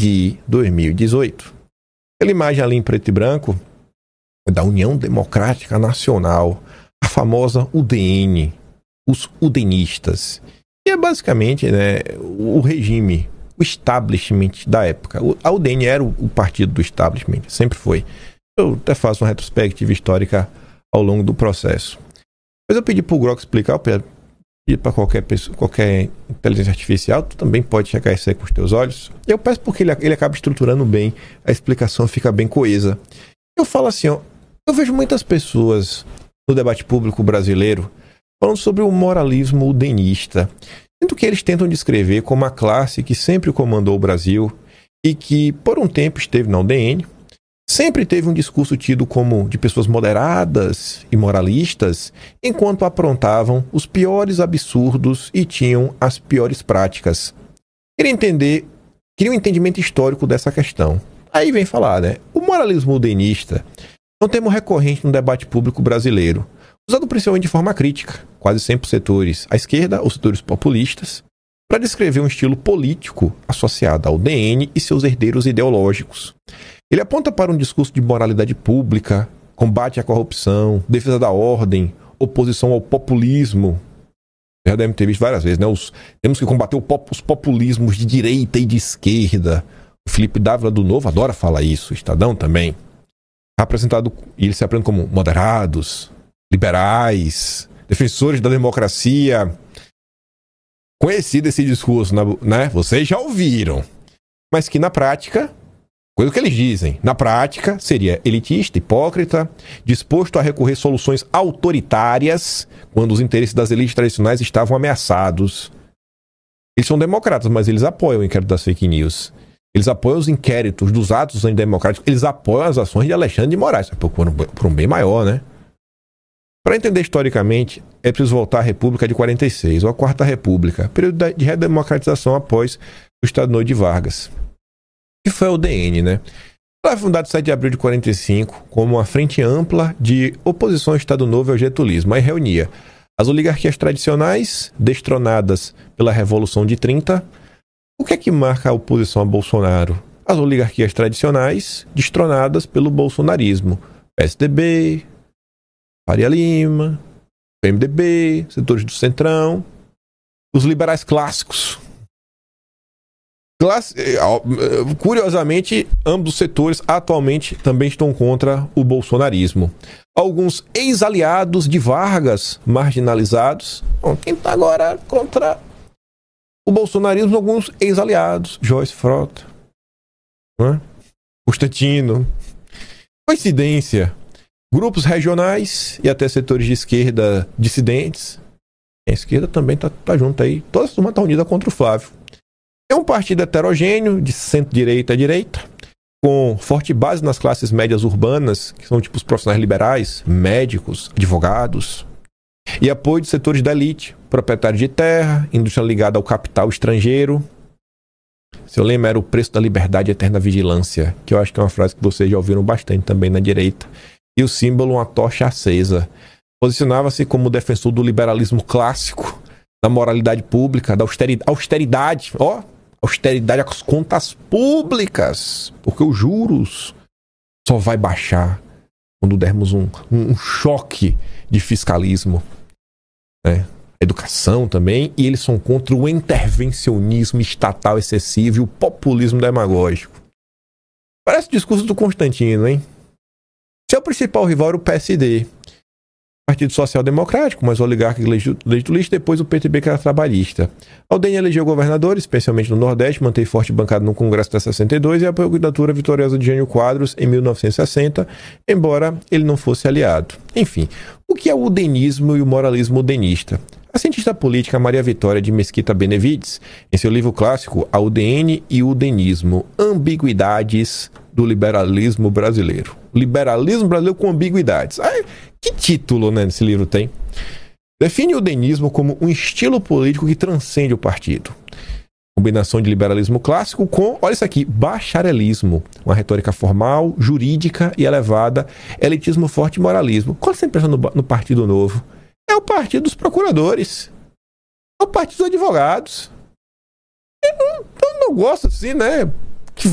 de 2018. Aquela imagem ali em preto e branco da União Democrática Nacional, a famosa UDN, os udenistas. E é basicamente, né, o regime, o establishment da época. A UDN era o partido do establishment, sempre foi. Eu até faço uma retrospectiva histórica ao longo do processo. Mas eu pedi para o Grok explicar, e para qualquer pessoa, qualquer inteligência artificial, tu também pode checar isso aí com os teus olhos. Eu peço porque ele acaba estruturando bem, a explicação fica bem coesa. Eu falo assim, ó, eu vejo muitas pessoas no debate público brasileiro falando sobre o moralismo udenista, sendo que eles tentam descrever como a classe que sempre comandou o Brasil e que por um tempo esteve na UDN, sempre teve um discurso tido como de pessoas moderadas e moralistas, enquanto aprontavam os piores absurdos e tinham as piores práticas. Queria um entendimento histórico dessa questão. Aí vem falar, né? O moralismo udenista é um termo recorrente no debate público brasileiro, usado principalmente de forma crítica, quase sempre por setores à esquerda ou setores populistas, para descrever um estilo político associado ao UDN e seus herdeiros ideológicos. Ele aponta para um discurso de moralidade pública, combate à corrupção, defesa da ordem, oposição ao populismo. Já devem ter visto várias vezes, né? Temos que combater os populismos de direita e de esquerda. O Felipe Dávila do Novo adora falar isso, o Estadão também. Apresentado, e eles se apresentam como moderados, liberais, defensores da democracia. Conhecido esse discurso, né? Vocês já ouviram. Mas que na prática, coisa que eles dizem, na prática seria elitista, hipócrita, disposto a recorrer soluções autoritárias quando os interesses das elites tradicionais estavam ameaçados. Eles são democratas, mas eles apoiam o inquérito das fake news. Eles apoiam os inquéritos dos atos antidemocráticos. Eles apoiam as ações de Alexandre de Moraes. Por um bem maior, né? Para entender historicamente, é preciso voltar à República de 46, ou à Quarta República, período de redemocratização após o Estado Novo de Vargas. Que foi a UDN, né? Ela foi fundada em 7 de abril de 45 como uma frente ampla de oposição ao Estado Novo e ao getulismo. Aí reunia as oligarquias tradicionais, destronadas pela Revolução de 30. O que é que marca a oposição a Bolsonaro? As oligarquias tradicionais, destronadas pelo bolsonarismo. PSDB, Faria Lima, PMDB, setores do Centrão, os liberais clássicos. Curiosamente, ambos os setores atualmente também estão contra o bolsonarismo. Alguns ex-aliados de Vargas marginalizados. Bom, quem está agora contra o bolsonarismo? Alguns ex-aliados. Joyce Frota, né? Constantino. Coincidência. Grupos regionais e até setores de esquerda dissidentes. A esquerda também tá junto aí. Toda a turma está unida contra o Flávio. É um partido heterogêneo, de centro-direita a direita, com forte base nas classes médias urbanas, que são tipo os profissionais liberais, médicos, advogados, e apoio de setores da elite, proprietários de terra, indústria ligada ao capital estrangeiro. Seu lema era o preço da liberdade e eterna vigilância, que eu acho que é uma frase que vocês já ouviram bastante também na direita. E o símbolo, uma tocha acesa. Posicionava-se como defensor do liberalismo clássico, da moralidade pública, da austeridade, austeridade às contas públicas, porque os juros só vai baixar quando dermos um choque de fiscalismo, né? Educação também, e eles são contra o intervencionismo estatal excessivo e o populismo demagógico. Parece o discurso do Constantino, hein? Seu principal rival era o PSD, Partido Social Democrático, mas o oligárquico legitulista, depois o PTB, que era trabalhista. A UDN elegeu governadores, especialmente no Nordeste, manteve forte bancada no Congresso de 62 e apoiou a candidatura vitoriosa de Jânio Quadros em 1960, embora ele não fosse aliado. Enfim, o que é o udenismo e o moralismo udenista? A cientista política Maria Vitória de Mesquita Benevides, em seu livro clássico A UDN e o Udenismo, Ambiguidades do Liberalismo Brasileiro. Liberalismo brasileiro com ambiguidades. Que título, né, nesse livro tem? Define o udenismo como um estilo político que transcende o partido. Combinação de liberalismo clássico com, olha isso aqui, bacharelismo, uma retórica formal, jurídica e elevada, elitismo forte e moralismo. Quando você pensa no Partido Novo, é o partido dos procuradores, é o partido dos advogados. Eu não gosto assim, né?